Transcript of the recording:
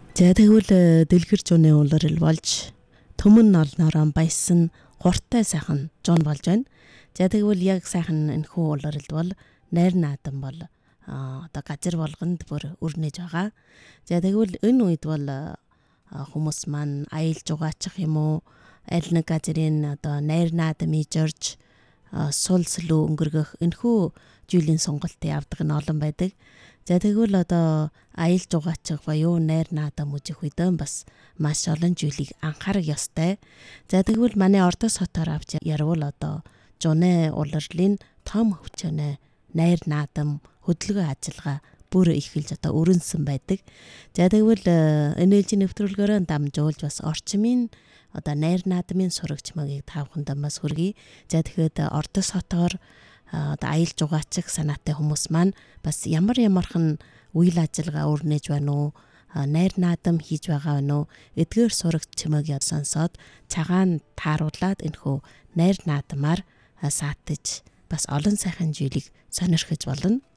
За тэгвэл дэлгэр жууны улирал болж төмөн олноороо баясан гуртай сайхан жуун болж байна. За тэгвэл яг сайхан энэхүү улиралд бол найр наадам бол одоо газар болгонд бүр өрнөж байгаа. За тэгвэл энэ үед бол хүмүүс маань аялж угаачих юм уу, аль нэг газрын одоо найр наадам ижорж сул слүү өнгөргөх энэхүү зүйлийн сонголт явдаг нь олон байдаг. За тэгвэл одоо аялж угаачих буюу найр наадам үзэх үедээ бас маш олон зүйлийг анхаарах ёстой. За тэгвэл манай Ордос хотоор авч ярвал одоо жуны улирлын том хөвчөнө найр наадам хөдөлгөөн ажиллагаа бүр эхэлж одоо өрнсөн байдаг. За тэгвэл энержи нэвтрүүлгээрээ дамжуулж бас орчмын одоо найр наадмын сурагч мөгийг тавхандаа бас хүргэе. За тэгэхэд Ордос хотоор одоо аялж угаачих санаатай хүмүүс маань бас ямархан үйл ажиллагаа өрнөж байна уу, найр наадам хийж байгаа байна уу, эдгээр сурагч чимээг сонсоод цагаан тааруулаад энэхүү найр наадмаар саатаж бас олон сайхан зүйлийг сонирхож болно.